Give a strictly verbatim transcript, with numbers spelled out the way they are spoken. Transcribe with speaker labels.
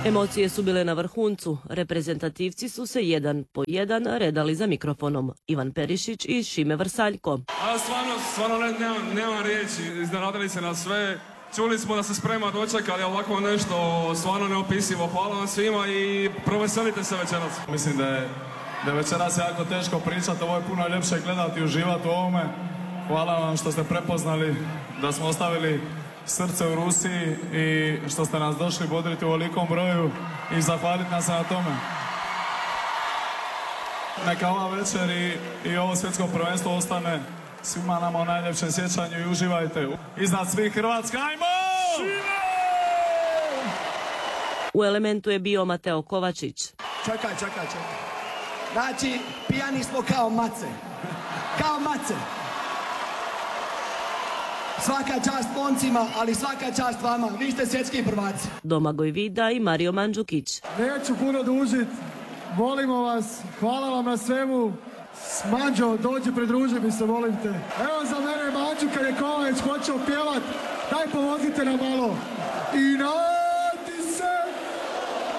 Speaker 1: Emocije su bile na vrhuncu. Reprezentativci su se jedan po jedan redali za mikrofonom. Ivan Perišić i Šime Vrsaljko.
Speaker 2: A stvarno, stvarno ne, nemam, nemam riječi. Iznenadili se na sve. Čuli smo da se sprema dočekali, ali ovako nešto stvarno neopisivo. Hvala vam svima i proveselite se večeras.
Speaker 3: Mislim da je, da je večeras jako teško pričati, ovo je puno ljepše gledati i uživati u ovome. Hvala vam što ste prepoznali da smo ostavili srce u Rusiji i što ste nas došli bodriti u ovolikom broju i zahvaliti nam se na tome. Neka ova večer i, i ovo svjetsko prvenstvo ostane svima nama u najljepšem sjećanju i uživajte. Iznad svih Hrvatska, ajmo!
Speaker 1: U elementu je bio Mateo Kovačić.
Speaker 4: Čekaj, čekaj, čekaj. Znači, pijani smo kao mace. Kao mace. Svaka čast momcima, ali svaka čast vama. Vi ste svjetski prvaci.
Speaker 1: Domagoj Vida i Mario Mandžukić.
Speaker 5: Neću puno dužit. Volimo vas. Hvala vam na svemu. Manđo, dođi pridruži mi se, molim te. Evo za mene Mandžuka je Kovač, hoće opjevat. Daj pomozite nam malo. I no!